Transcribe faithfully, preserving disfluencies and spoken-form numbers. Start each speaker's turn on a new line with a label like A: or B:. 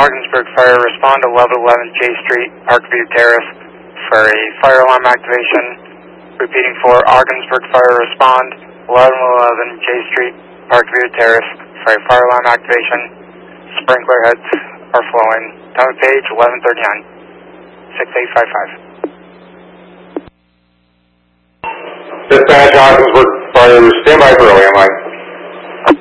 A: Ogdensburg Fire, respond to eleven eleven J Street, Parkview Terrace for a fire alarm activation. Repeating for Ogdensburg Fire, respond eleven eleven J Street, Parkview Terrace for a fire alarm activation. Sprinkler heads are flowing. Time of page eleven thirty-nine, six eight five five.
B: Dispatch, Ogdensburg Fire, stand by for early on line.